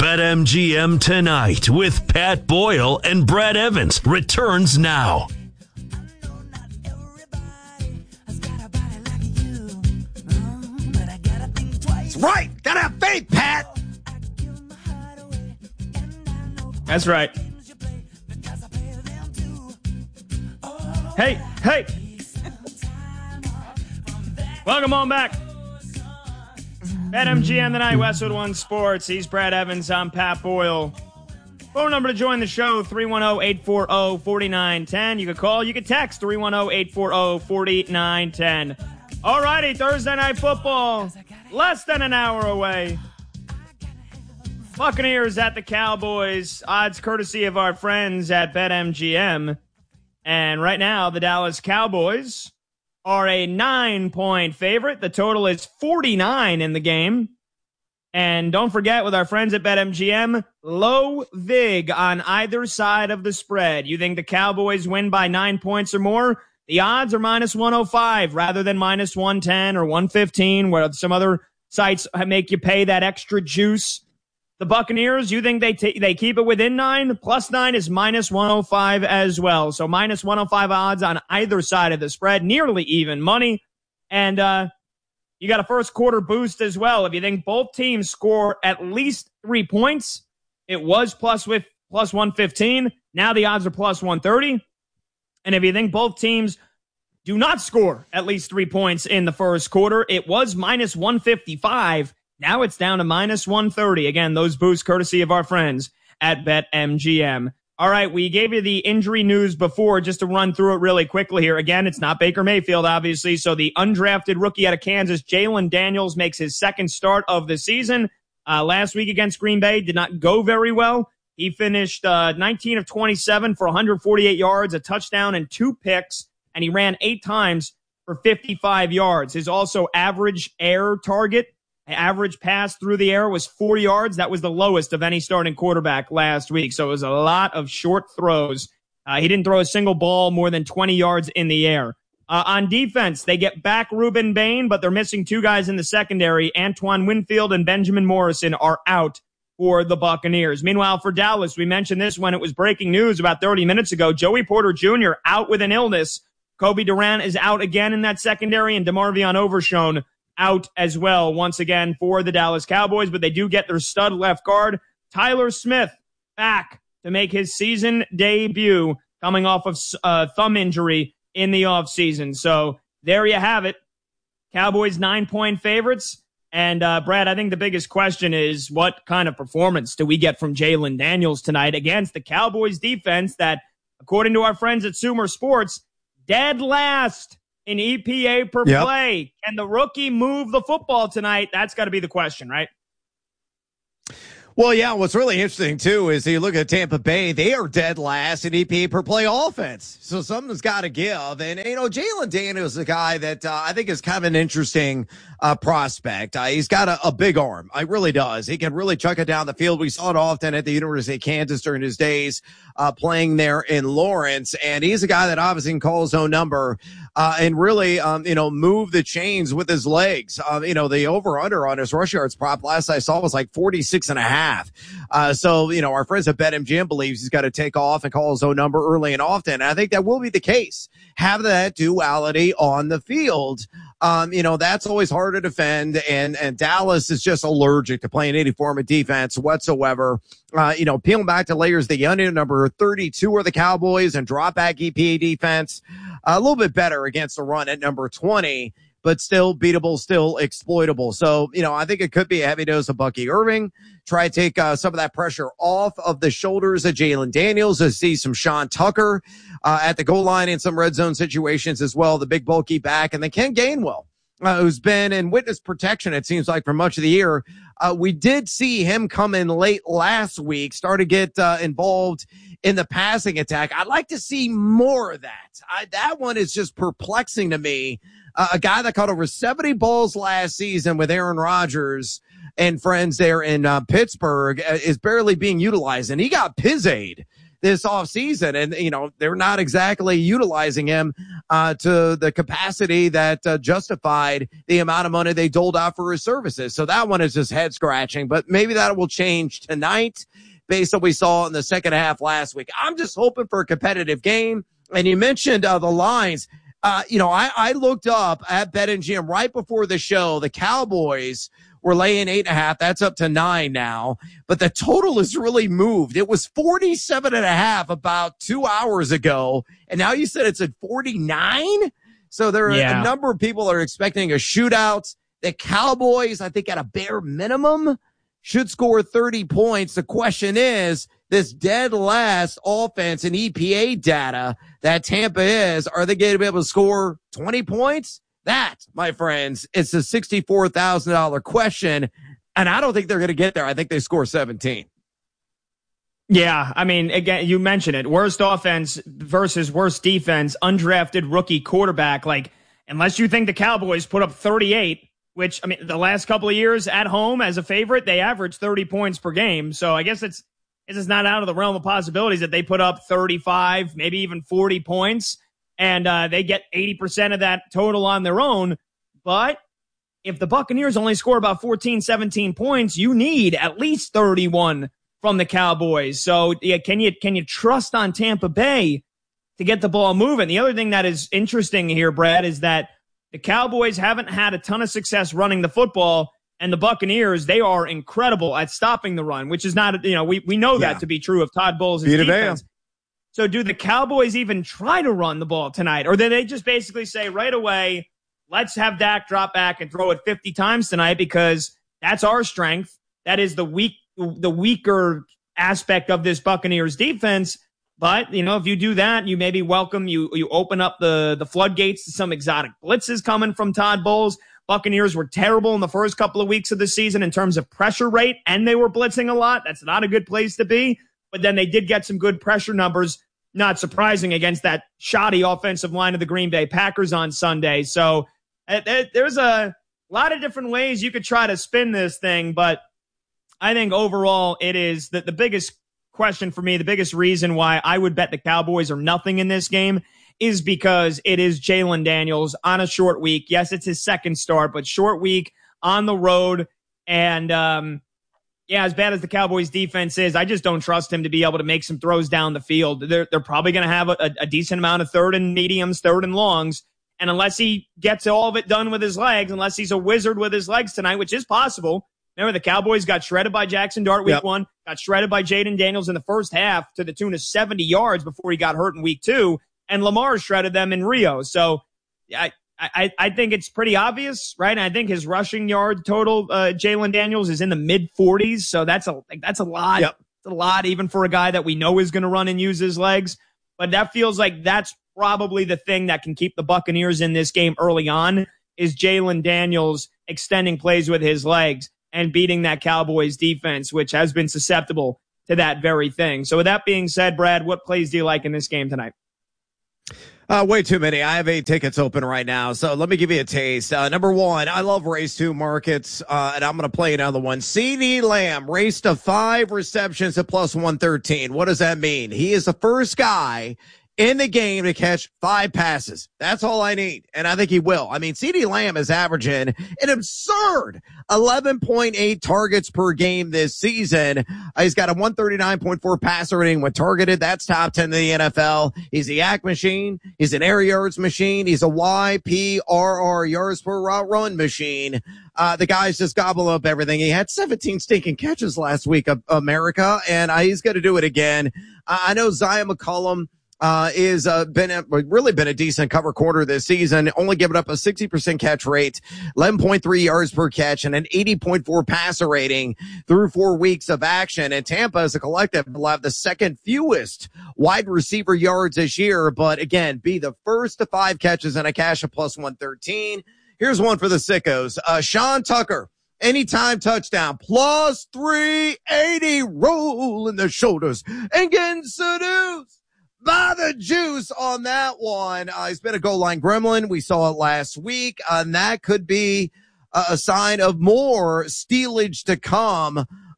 BetMGM Tonight with Pat Boyle and Brad Evans returns now. That's right. Gotta have faith, Pat. That's right. Hey. Welcome on back. BetMGM Tonight, Westwood One Sports. He's Brad Evans. I'm Pat Boyle. Phone number to join the show, 310-840-4910. You can call, you can text, 310-840-4910. All righty, Thursday Night Football, less than an hour away. Buccaneers at the Cowboys, odds courtesy of our friends at BetMGM. And right now, the Dallas Cowboys are a 9-point favorite. The total is 49 in the game. And don't forget, with our friends at BetMGM, low vig on either side of the spread. You think the Cowboys win by 9 points or more? The odds are minus 105 rather than minus 110 or 115, where some other sites make you pay that extra juice. The Buccaneers, you think they keep it within 9? Plus 9 is minus 105 as well. So minus 105 odds on either side of the spread, nearly even money. And you got a first quarter boost as well. If you think both teams score at least 3 points, it was plus 115. Now the odds are plus 130. And if you think both teams do not score at least 3 points in the first quarter, it was minus 155. Now it's down to minus 130. Again, those boosts courtesy of our friends at BetMGM. All right, we gave you the injury news before, just to run through it really quickly here. Again, it's not Baker Mayfield, obviously. So the undrafted rookie out of Kansas, Jalen Daniels, makes his second start of the season. Last week against Green Bay did not go very well. He finished 19 of 27 for 148 yards, a touchdown, and 2 picks, and he ran 8 times for 55 yards. His also average air target, average pass through the air, was 4 yards. That was the lowest of any starting quarterback last week. So it was a lot of short throws. He didn't throw a single ball more than 20 yards in the air. On defense, they get back Ruben Bain, but they're missing 2 guys in the secondary. Antoine Winfield and Benjamin Morrison are out for the Buccaneers. Meanwhile, for Dallas, we mentioned this when it was breaking news about 30 minutes ago. Joey Porter Jr. out with an illness. Kobe Durant is out again in that secondary, and DeMarvion Overshown out as well, once again, for the Dallas Cowboys. But they do get their stud left guard, Tyler Smith, back to make his season debut, coming off of thumb injury in the offseason. So there you have it. Cowboys 9-point favorites. And, Brad, I think the biggest question is, what kind of performance do we get from Jalen Daniels tonight against the Cowboys defense that, according to our friends at Sumer Sports, dead last in EPA per play? Can the rookie move the football tonight? That's got to be the question, right? Well, yeah, what's really interesting, too, is you look at Tampa Bay, they are dead last in EPA per play offense. So something's got to give. And, Jalen Daniels is a guy that I think is kind of an interesting prospect. He's got a big arm. He really does. He can really chuck it down the field. We saw it often at the University of Kansas during his days playing there in Lawrence. And he's a guy that obviously can call his own number and really, move the chains with his legs. The over-under on his rush yards prop last I saw was like 46.5. So, our friends at BetMGM believes he's got to take off and call his own number early and often. And I think that will be the case. Have that duality on the field. That's always hard to defend. And Dallas is just allergic to playing any form of defense whatsoever. Peeling back to layers, the onion, number 32 are the Cowboys, and drop back EPA defense. A little bit better against the run at number 20. But still beatable, still exploitable. So, I think it could be a heavy dose of Bucky Irving. Try to take some of that pressure off of the shoulders of Jalen Daniels. To see some Sean Tucker at the goal line in some red zone situations as well. The big bulky back. And then Ken Gainwell, who's been in witness protection, it seems like, for much of the year. We did see him come in late last week, start to get involved in the passing attack. I'd like to see more of that. That one is just perplexing to me. A guy that caught over 70 balls last season with Aaron Rodgers and friends there in Pittsburgh is barely being utilized. And he got pizzade this offseason. And, they're not exactly utilizing him to the capacity that justified the amount of money they doled out for his services. So that one is just head scratching, but maybe that will change tonight based on what we saw in the second half last week. I'm just hoping for a competitive game. And you mentioned the lines. I looked up at BetMGM right before the show. The Cowboys were laying 8.5. That's up to 9 now. But the total has really moved. It was 47.5 about 2 hours ago. And now you said it's at 49. So there are a number of people are expecting a shootout. The Cowboys, I think at a bare minimum, should score 30 points. The question is, this dead last offense and EPA data that Tampa is, are they going to be able to score 20 points? That, my friends, is a $64,000 question, and I don't think they're going to get there. I think they score 17. Yeah, I mean, again, you mentioned it. Worst offense versus worst defense, undrafted rookie quarterback. Like, unless you think the Cowboys put up 38, which, I mean, the last couple of years at home as a favorite, they average 30 points per game. So I guess it's not out of the realm of possibilities that they put up 35, maybe even 40 points, and they get 80% of that total on their own. But if the Buccaneers only score about 14, 17 points, you need at least 31 from the Cowboys. So yeah, can you trust on Tampa Bay to get the ball moving? The other thing that is interesting here, Brad, is that the Cowboys haven't had a ton of success running the football. And the Buccaneers, they are incredible at stopping the run, which is not, we know that to be true of Todd Bowles' defense. So do the Cowboys even try to run the ball tonight? Or do they just basically say right away, let's have Dak drop back and throw it 50 times tonight because that's our strength. That is the weaker aspect of this Buccaneers defense. But, if you do that, you maybe you open up the floodgates to some exotic blitzes coming from Todd Bowles. Buccaneers were terrible in the first couple of weeks of the season in terms of pressure rate, and they were blitzing a lot. That's not a good place to be. But then they did get some good pressure numbers, not surprising, against that shoddy offensive line of the Green Bay Packers on Sunday. So there's a lot of different ways you could try to spin this thing, but I think overall it is the biggest question for me, the biggest reason why I would bet the Cowboys are nothing in this game is because it is Jalen Daniels on a short week. Yes, it's his second start, but short week on the road. And, as bad as the Cowboys defense is, I just don't trust him to be able to make some throws down the field. They're probably going to have a decent amount of third and mediums, third and longs. And unless he gets all of it done with his legs, unless he's a wizard with his legs tonight, which is possible. Remember, the Cowboys got shredded by Jackson Dart week 1, got shredded by Jaden Daniels in the first half to the tune of 70 yards before he got hurt in week 2. And Lamar shredded them in Rio. So I think it's pretty obvious, right? And I think his rushing yard total, Jalen Daniels, is in the mid-40s. So that's a lot. Yep. It's a lot even for a guy that we know is going to run and use his legs. But that feels like that's probably the thing that can keep the Buccaneers in this game early on is Jalen Daniels extending plays with his legs and beating that Cowboys defense, which has been susceptible to that very thing. So with that being said, Brad, what plays do you like in this game tonight? Way too many. I have 8 tickets open right now, so let me give you a taste. Number 1, I love race 2 markets, and I'm going to play another one. CeeDee Lamb, race to 5 receptions at plus 113. What does that mean? He is the first guy in the game to catch 5 passes. That's all I need, and I think he will. I mean, CeeDee Lamb is averaging an absurd 11.8 targets per game this season. He's got a 139.4 passer rating when targeted. That's top 10 in the NFL. He's a yak machine. He's an air yards machine. He's a YPRR yards per route run machine. The guy's just gobble up everything. He had 17 stinking catches last week, America, and he's going to do it again. I know Zion McCollum is really been a decent cover corner this season, only giving up a 60% catch rate, 11.3 yards per catch, and an 80.4 passer rating through 4 weeks of action. And Tampa as a collective will have the second fewest wide receiver yards this year, but again, be the first to 5 catches and a cash of plus 113. Here's one for the sickos. Sean Tucker, anytime touchdown, plus 380, rolling the shoulders and getting seduced by the juice on that one. He's been a goal line gremlin. We saw it last week, and that could be a sign of more stealage to come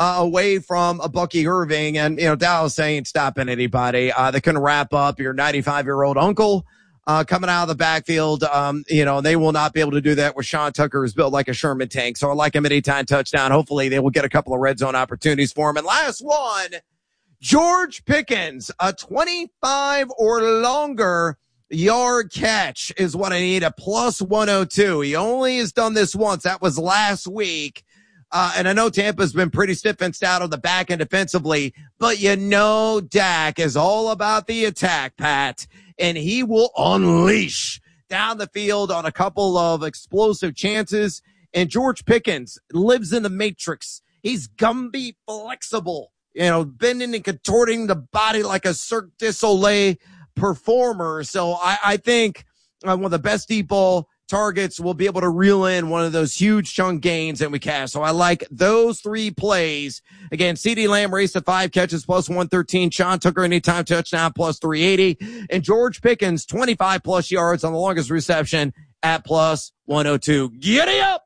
away from a Bucky Irving. And, Dallas ain't stopping anybody. They couldn't wrap up your 95-year-old uncle coming out of the backfield. They will not be able to do that with Sean Tucker, who's built like a Sherman tank. So I like him anytime touchdown. Hopefully they will get a couple of red zone opportunities for him. And last one, George Pickens, a 25 or longer yard catch is what I need, a plus 102. He only has done this once. That was last week. And I know Tampa's been pretty stiff and stout on the back end defensively, but Dak is all about the attack, Pat, and he will unleash down the field on a couple of explosive chances. And George Pickens lives in the matrix. He's Gumby flexible, bending and contorting the body like a Cirque du Soleil performer. So I think one of the best deep ball targets will be able to reel in one of those huge chunk gains that we cast. So I like those three plays. Again, CeeDee Lamb raced to 5 catches plus 113. Sean Tucker anytime touchdown plus 380. And George Pickens 25 plus yards on the longest reception at plus 102. Giddy up!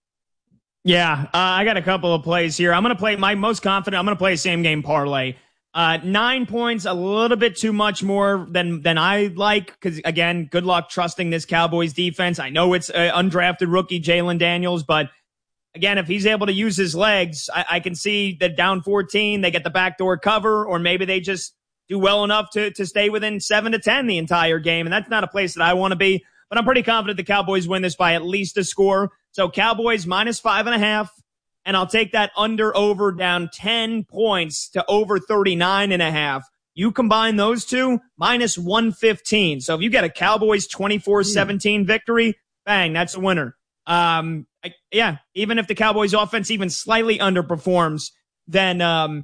Yeah, I got a couple of plays here. I'm going to play my most confident. I'm going to play a same game parlay. 9 points, a little bit too much more than I like. Because again, good luck trusting this Cowboys defense. I know it's undrafted rookie Jalen Daniels, but again, if he's able to use his legs, I can see that down 14, they get the backdoor cover, or maybe they just do well enough to stay within 7 to 10 the entire game. And that's not a place that I want to be. But I'm pretty confident the Cowboys win this by at least a score. So Cowboys minus 5.5. And I'll take that over down 10 points to over 39.5. You combine those two, minus 115. So if you get a Cowboys 24-17 victory, bang, that's a winner. Even if the Cowboys offense even slightly underperforms, then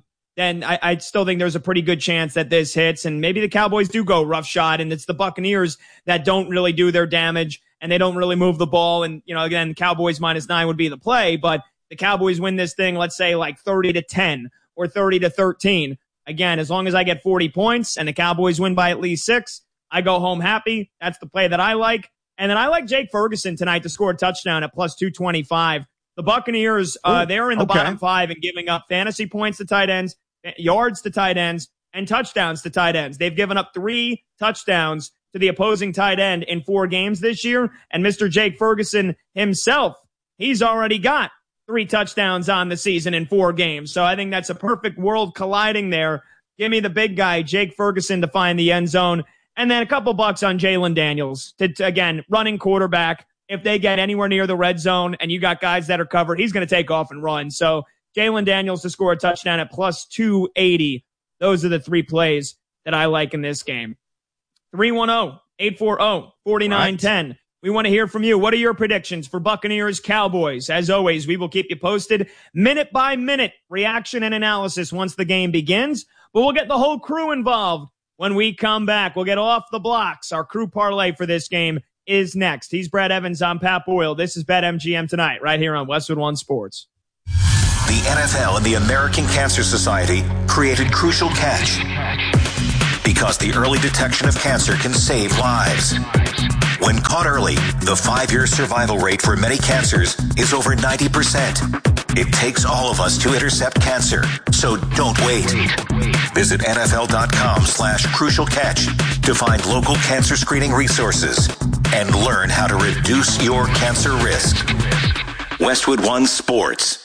I still think there's a pretty good chance that this hits. And maybe the Cowboys do go rough shot, and it's the Buccaneers that don't really do their damage, and they don't really move the ball. And, again, Cowboys minus 9 would be the play, but the Cowboys win this thing, let's say like 30-10 or 30-13. Again, as long as I get 40 points and the Cowboys win by at least 6, I go home happy. That's the play that I like. And then I like Jake Ferguson tonight to score a touchdown at plus 225. The Buccaneers, they're in the bottom 5 and giving up fantasy points to tight ends, yards to tight ends, and touchdowns to tight ends. They've given up 3 touchdowns to the opposing tight end in 4 games this year. And Mr. Jake Ferguson himself, he's already got 3 touchdowns on the season in 4 games. So I think that's a perfect world colliding there. Give me the big guy, Jake Ferguson, to find the end zone. And then a couple bucks on Jalen Daniels to again, running quarterback. If they get anywhere near the red zone and you got guys that are covered, he's going to take off and run. So Jalen Daniels to score a touchdown at plus 280. Those are the 3 plays that I like in this game. 310-840-4910. We want to hear from you. What are your predictions for Buccaneers Cowboys? As always, we will keep you posted minute by minute, reaction and analysis once the game begins. But we'll get the whole crew involved when we come back. We'll get off the blocks. Our crew parlay for this game is next. He's Brad Evans. I'm Pat Boyle. This is BetMGM Tonight right here on Westwood One Sports. The NFL and the American Cancer Society created Crucial Catch because the early detection of cancer can save lives. When caught early, the 5-year survival rate for many cancers is over 90%. It takes all of us to intercept cancer, so don't wait. Visit NFL.com/Crucial Catch to find local cancer screening resources and learn how to reduce your cancer risk. Westwood One Sports.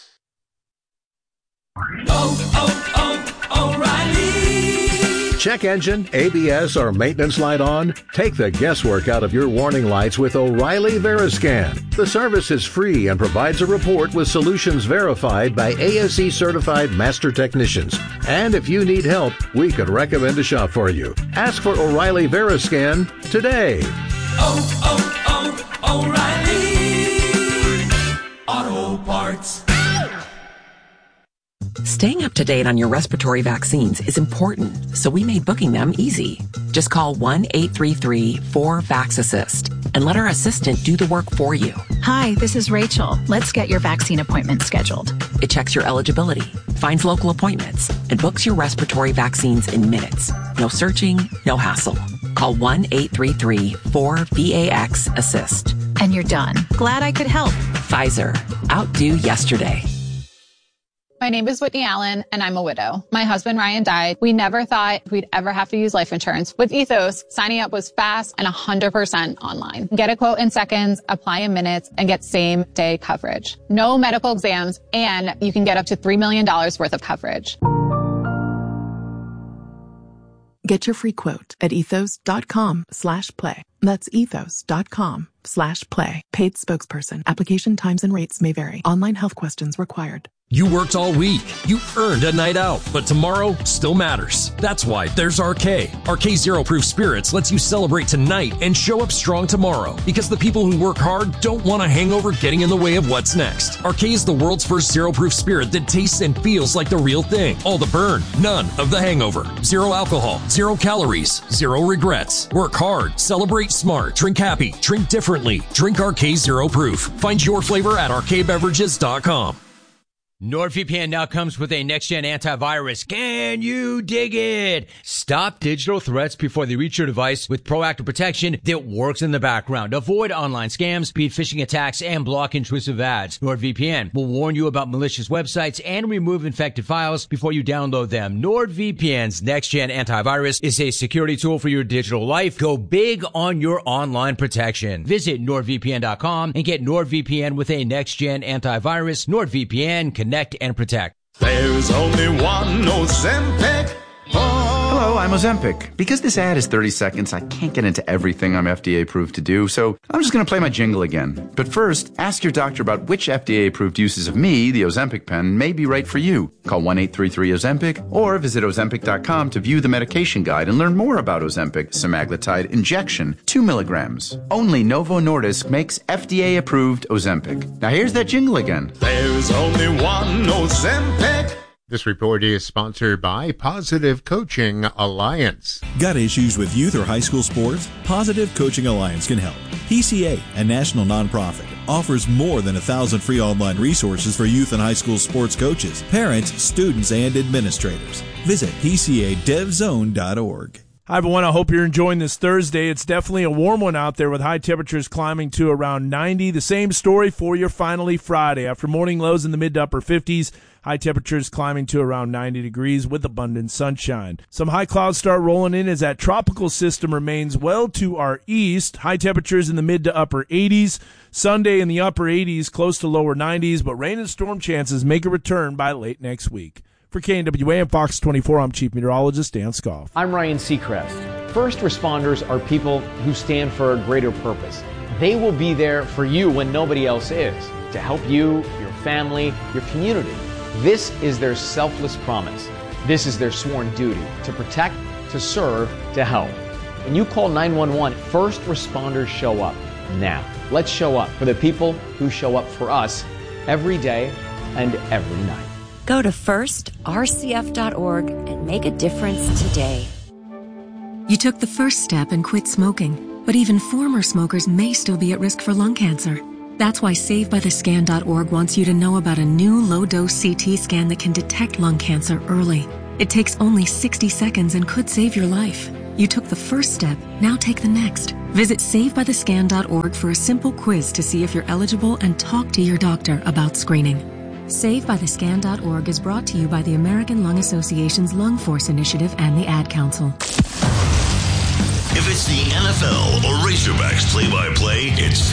O'Reilly. Check engine, ABS, or maintenance light on? Take the guesswork out of your warning lights with O'Reilly Veriscan. The service is free and provides a report with solutions verified by ASE certified master technicians. And if you need help, we could recommend a shop for you. Ask for O'Reilly Veriscan today. O'Reilly Auto Parts. Staying up to date on your respiratory vaccines is important, so we made booking them easy. Just call 1-833-4-VAX-ASSIST and let our assistant do the work for you. Hi, this is Rachel. Let's get your vaccine appointment scheduled. It checks your eligibility, finds local appointments, and books your respiratory vaccines in minutes. No searching, no hassle. Call 1-833-4-VAX-ASSIST. And you're done. Glad I could help. Pfizer. Outdo yesterday. My name is Whitney Allen, and I'm a widow. My husband, Ryan, died. We never thought we'd ever have to use life insurance. With Ethos, signing up was fast and 100% online. Get a quote in seconds, apply in minutes, and get same-day coverage. No medical exams, and you can get up to $3 million worth of coverage. Get your free quote at ethos.com/play. That's ethos.com/play. Paid spokesperson. Application times and rates may vary. Online health questions required. You worked all week. You earned a night out, but tomorrow still matters. That's why there's RK. RK Zero Proof Spirits lets you celebrate tonight and show up strong tomorrow, because the people who work hard don't want a hangover getting in the way of what's next. RK is the world's first zero proof spirit that tastes and feels like the real thing. All the burn, none of the hangover. Zero alcohol, 0 calories, 0 regrets. Work hard, celebrate smart, drink happy, drink differently. Drink RK Zero Proof. Find your flavor at rkbeverages.com. NordVPN now comes with a next-gen antivirus. Can you dig it? Stop digital threats before they reach your device with proactive protection that works in the background. Avoid online scams, beat phishing attacks, and block intrusive ads. NordVPN will warn you about malicious websites and remove infected files before you download them. NordVPN's next-gen antivirus is a security tool for your digital life. Go big on your online protection. Visit NordVPN.com and get NordVPN with a next-gen antivirus. NordVPN, connect and protect. There's only one Ozempic. Hello, I'm Ozempic. Because this ad is 30 seconds, I can't get into everything I'm FDA approved to do, so I'm just going to play my jingle again. But first, ask your doctor about which FDA approved uses of me, the Ozempic pen, may be right for you. Call 1-833-OZEMPIC or visit Ozempic.com to view the medication guide and learn more about Ozempic semaglutide injection, 2 milligrams. Only Novo Nordisk makes FDA approved Ozempic. Now here's that jingle again. There's only one Ozempic. This report is sponsored by Positive Coaching Alliance. Got issues with youth or high school sports? Positive Coaching Alliance can help. PCA, a national nonprofit, offers more than 1,000 free online resources for youth and high school sports coaches, parents, students, and administrators. Visit PCADevZone.org. Hi, everyone. I hope you're enjoying this Thursday. It's definitely a warm one out there with high temperatures climbing to around 90. The same story for your finally Friday. After morning lows in the mid to upper 50s, high temperatures climbing to around 90 degrees with abundant sunshine. Some high clouds start rolling in as that tropical system remains well to our east. High temperatures in the mid to upper 80s. Sunday in the upper 80s, close to lower 90s, but rain and storm chances make a return by late next week. For KNWA and Fox 24, I'm Chief Meteorologist Dan Scoff. I'm Ryan Seacrest. First responders are people who stand for a greater purpose. They will be there for you when nobody else is, to help you, your family, your community. This is their selfless promise. This is their sworn duty, to protect, to serve, to help. When you call 911, first responders show up now. Let's show up for the people who show up for us every day and every night. Go to firstrcf.org and make a difference today. You took the first step and quit smoking, but even former smokers may still be at risk for lung cancer. That's why SaveByTheScan.org wants you to know about a new low-dose CT scan that can detect lung cancer early. It takes only 60 seconds and could save your life. You took the first step, now take the next. Visit SaveByTheScan.org for a simple quiz to see if you're eligible and talk to your doctor about screening. SaveByTheScan.org is brought to you by the American Lung Association's Lung Force Initiative and the Ad Council. If it's the NFL or Razorbacks play-by-play, it's